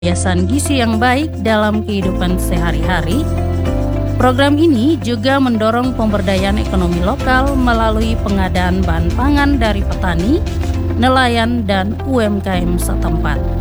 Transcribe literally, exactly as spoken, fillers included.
Kebiasaan gizi yang baik dalam kehidupan sehari-hari. Program ini juga mendorong pemberdayaan ekonomi lokal melalui pengadaan bahan pangan dari petani, nelayan, dan U M K M setempat.